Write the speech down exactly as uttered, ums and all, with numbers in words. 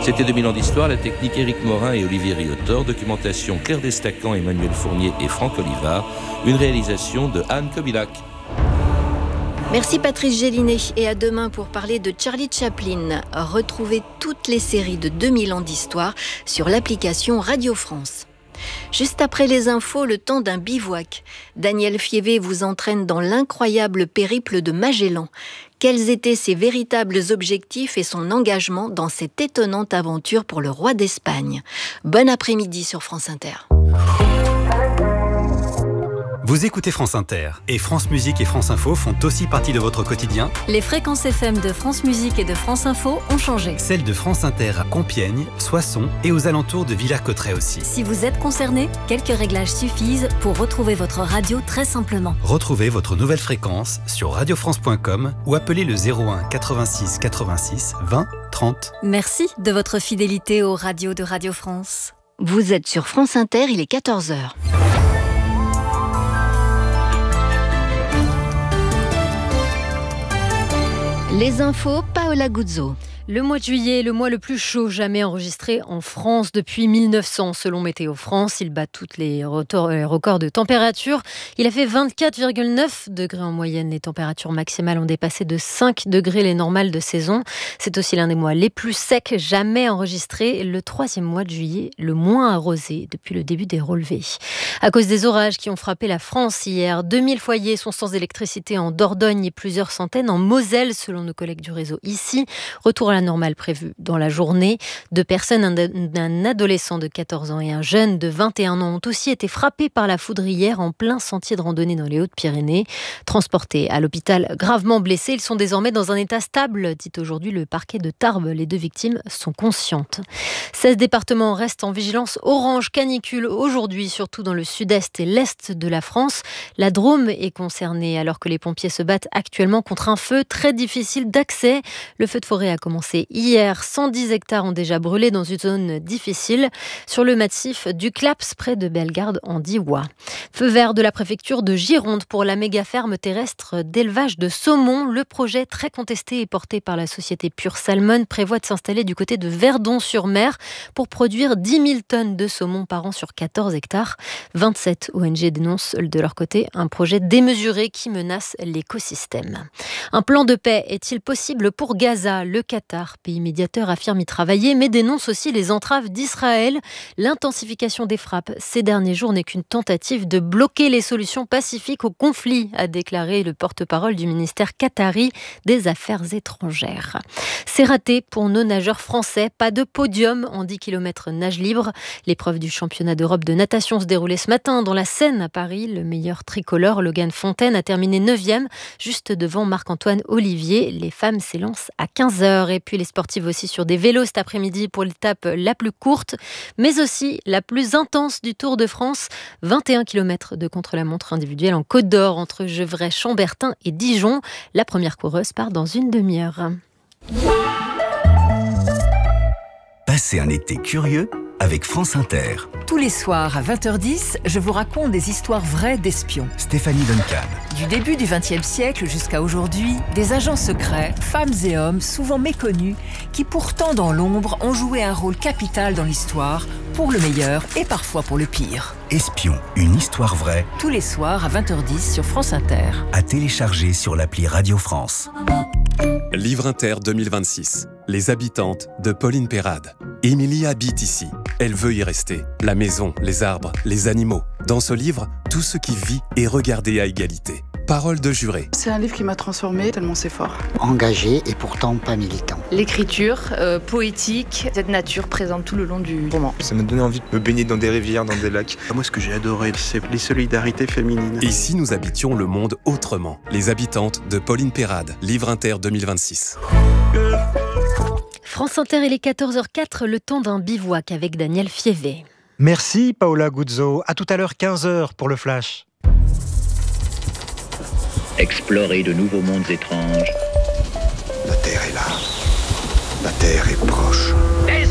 C'était deux mille ans d'histoire, la technique Éric Morin et Olivier Riotor, documentation Claire Destacan, Emmanuel Fournier et Franck Olivard, une réalisation de Anne Kobilac. Merci Patrice Gélinet et à demain pour parler de Charlie Chaplin. Retrouvez toutes les séries de deux mille ans d'histoire sur l'application Radio France. Juste après les infos, le temps d'un bivouac. Daniel Fievé vous entraîne dans l'incroyable périple de Magellan. Quels étaient ses véritables objectifs et son engagement dans cette étonnante aventure pour le roi d'Espagne? Bon après-midi sur France Inter. Vous écoutez France Inter et France Musique et France Info font aussi partie de votre quotidien. Les fréquences F M de France Musique et de France Info ont changé. Celles de France Inter à Compiègne, Soissons et aux alentours de Villers-Cotterêts aussi. Si vous êtes concerné, quelques réglages suffisent pour retrouver votre radio très simplement. Retrouvez votre nouvelle fréquence sur radio france point com ou appelez le zéro un quatre-vingt-six quatre-vingt-six vingt trente. Merci de votre fidélité aux radios de Radio France. Vous êtes sur France Inter, il est quatorze heures. Les infos, Paola Guzzo. Le mois de juillet est le mois le plus chaud jamais enregistré en France depuis mille neuf cents. Selon Météo France, il bat tous les records de température. Il a fait vingt-quatre virgule neuf degrés en moyenne. Les températures maximales ont dépassé de cinq degrés les normales de saison. C'est aussi l'un des mois les plus secs jamais enregistrés. Le troisième mois de juillet, le moins arrosé depuis le début des relevés. À cause des orages qui ont frappé la France hier, deux mille foyers sont sans électricité en Dordogne et plusieurs centaines en Moselle, selon nos collègues du réseau ici. Retour à la normale prévue dans la journée. Deux personnes, un, un adolescent de quatorze ans et un jeune de vingt et un ans, ont aussi été frappés par la foudre hier en plein sentier de randonnée dans les Hautes-Pyrénées. Transportés à l'hôpital gravement blessés, ils sont désormais dans un état stable, dit aujourd'hui le parquet de Tarbes. Les deux victimes sont conscientes. seize départements restent en vigilance orange canicule aujourd'hui, surtout dans le sud-est et l'est de la France. La Drôme est concernée alors que les pompiers se battent actuellement contre un feu très difficile d'accès. Le feu de forêt a commencé hier. cent dix hectares ont déjà brûlé dans une zone difficile sur le massif du Claps près de Bellegarde en Diois. Feu vert de la préfecture de Gironde pour la méga ferme terrestre d'élevage de saumon. Le projet très contesté et porté par la société Pure Salmon prévoit de s'installer du côté de Verdon-sur-Mer pour produire dix mille tonnes de saumon par an sur quatorze hectares. vingt-sept O N G dénoncent de leur côté un projet démesuré qui menace l'écosystème. Un plan de paix est-il possible pour Gaza? Le Qatar, pays médiateur, affirme y travailler, mais dénonce aussi les entraves d'Israël. L'intensification des frappes ces derniers jours n'est qu'une tentative de bloquer les solutions pacifiques au conflit, a déclaré le porte-parole du ministère qatari des Affaires étrangères. C'est raté pour nos nageurs français. Pas de podium en dix kilomètres nage libre. L'épreuve du championnat d'Europe de natation se déroulait ce matin dans la Seine à Paris. Le meilleur tricolore, Logan Fontaine, a terminé neuvième, juste devant Marc-Antoine Olivier. Les femmes s'élancent à quinze heures. Et puis les sportives aussi sur des vélos cet après-midi pour l'étape la plus courte, mais aussi la plus intense du Tour de France. vingt et un kilomètres de contre-la-montre individuelle en Côte d'Or entre Gevrey, Chambertin et Dijon. La première coureuse part dans une demi-heure. Passez un été curieux avec France Inter. Tous les soirs à vingt heures dix, je vous raconte des histoires vraies d'espions. Stéphanie Duncan. Du début du vingtième siècle jusqu'à aujourd'hui, des agents secrets, femmes et hommes souvent méconnus, qui pourtant dans l'ombre ont joué un rôle capital dans l'histoire, pour le meilleur et parfois pour le pire. Espion, une histoire vraie. Tous les soirs à vingt heures dix sur France Inter. À télécharger sur l'appli Radio France. Livre Inter deux mille vingt-six. Les habitantes de Pauline Perrade. Émilie habite ici. Elle veut y rester. La maison, les arbres, les animaux. Dans ce livre, tout ce qui vit est regardé à égalité. Parole de juré. C'est un livre qui m'a transformée tellement c'est fort. Engagé et pourtant pas militant. L'écriture euh, poétique, cette nature présente tout le long du roman. Ça m'a donné envie de me baigner dans des rivières, dans des lacs. Moi, ce que j'ai adoré, c'est les solidarités féminines. Ici, nous habitions le monde autrement. Les habitantes de Pauline Perrade. Livre Inter deux mille vingt-six. France Inter, il est quatorze heures quatre, le temps d'un bivouac avec Daniel Fievé. Merci Paola Guzzo. À tout à l'heure, quinze heures pour le Flash. Explorer de nouveaux mondes étranges. La Terre est là. La Terre est proche.